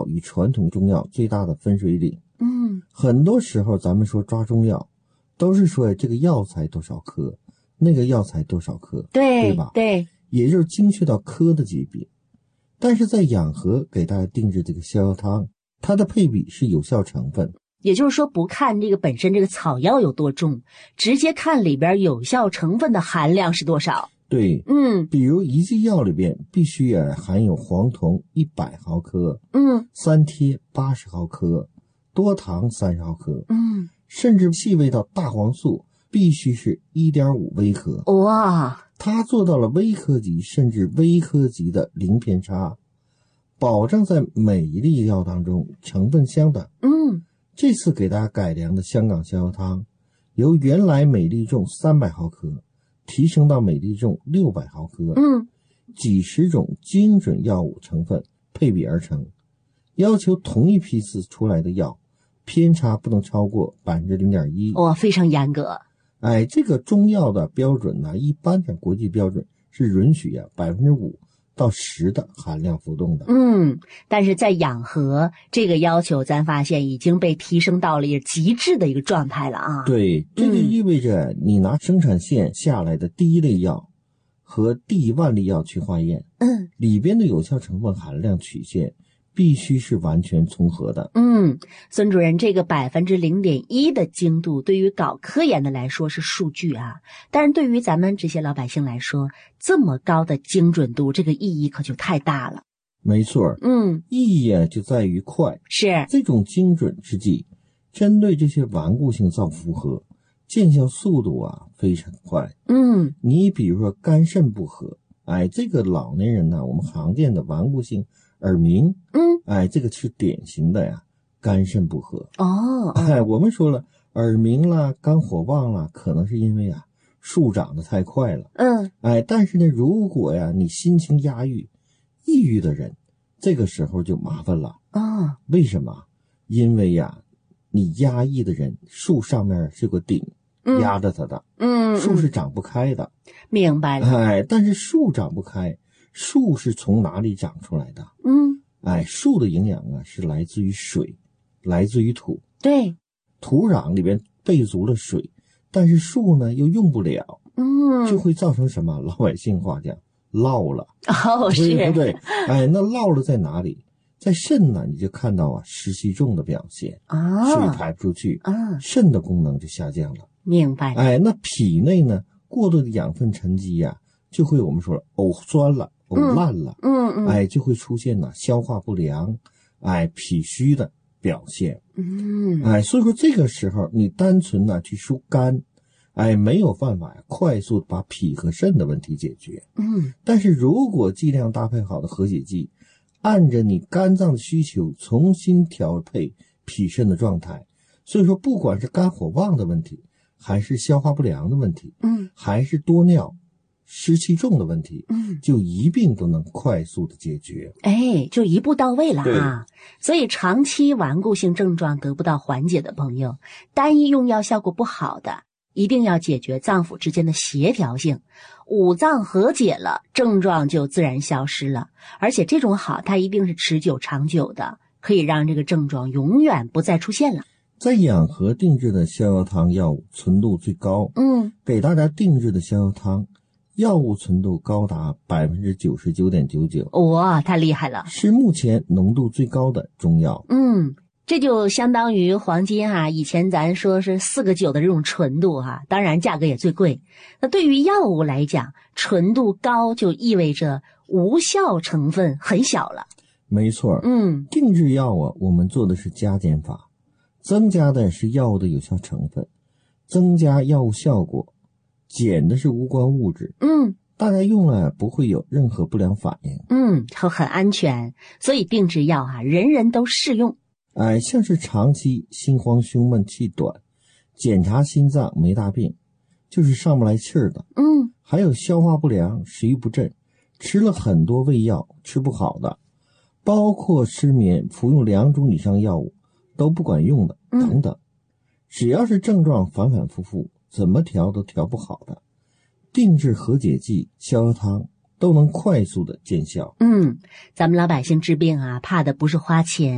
与传统中药最大的分水岭。很多时候咱们说抓中药，都是说这个药材多少克，那个药材多少克，对吧？ 对， 也就是精确到克的级别。但是在养和给大家定制这个逍遥汤，它的配比是有效成分， 也就是说不看这个本身这个草药有多重，直接看里边有效成分的含量是多少。 对，比如一剂药里边必须含有黄酮100毫克，三贴80毫克，多糖30毫克，甚至细微到大黄素必须是 1.5 微克。 哇， 它做到了微克级甚至微克级的零偏差，保证在每一粒药当中成分相等。这次给大家改良的香港逍遥汤，由原来每粒重300毫克提升到每粒重600毫克，几十种精准药物成分配比而成，要求同一批次出来的药偏差不能超过 0.1%。 哇，非常严格。 这个中药的标准呢，一般的国际标准是允许5%到10%的含量浮动的。 但是在养和这个要求，咱发现已经被提升到了极致的一个状态了啊。 对，这就意味着你拿生产线下来的第一类药和第1万粒药去化验，里边的有效成分含量曲线必须是完全重合的。 孙主任，这个 0.1% 的精度对于搞科研的来说是数据啊，但是对于咱们这些老百姓来说，这么高的精准度，这个意义可就太大了。 没错，意义就在于快。 是这种精准之剂，针对这些顽固性造负荷，见效速度非常快。你比如说肝肾不和，这个老年人呢，我们常见的顽固性耳鸣，这个是典型的肝肾不和。我们说了，耳鸣啦、肝火旺啦，可能是因为树长得太快了。但是呢，如果你心情压抑、抑郁的人，这个时候就麻烦了。为什么？因为你压抑的人，树上面是个顶压着它的，树是长不开的。 明白了。 但是树长不开，树是从哪里长出来的？树的营养是来自于水，来自于土。 对， 土壤里边备足了水，但是树呢又用不了，就会造成什么？老百姓话讲，涝了。对不对？那涝了在哪里？在肾呢，你就看到湿气重的表现，水排不出去，肾的功能就下降了。 明白了。 那脾内呢，过多的养分沉积就会我们说了呕酸了，呕烂了，就会出现消化不良，脾虚的表现。所以说这个时候你单纯去疏肝，没有办法快速把脾和肾的问题解决。但是如果剂量搭配好的和解剂，按着你肝脏的需求重新调配脾肾的状态，所以说不管是肝火旺的问题，还是消化不良的问题，还是多尿湿气重的问题，就一并都能快速的解决。 就一步到位了啊！所以长期顽固性症状得不到缓解的朋友，单一用药效果不好的，一定要解决脏腑之间的协调性，五脏和解了，症状就自然消失了。而且这种好，它一定是持久长久的，可以让这个症状永远不再出现了。 在养和定制的逍遥汤药物纯度最高，给大家定制的逍遥汤药物纯度高达 99.99%。 哇，太厉害了， 是目前浓度最高的中药。 这就相当于黄金以前咱说是4个9的这种纯度当然价格也最贵。那对于药物来讲，纯度高就意味着无效成分很小了。 没错，定制药我们做的是加减法，增加的是药物的有效成分，增加药物效果，减的是无关物质。大家用了不会有任何不良反应。 很安全，所以定制药人人都适用。 像是长期心慌胸闷气短，检查心脏没大病，就是上不来气儿的，还有消化不良、食欲不振，吃了很多胃药吃不好的，包括失眠服用2种以上药物都不管用的等等，只要是症状反反复复，怎么调都调不好的，定制和解剂、逍遥汤都能快速的见效。 咱们老百姓治病怕的不是花钱，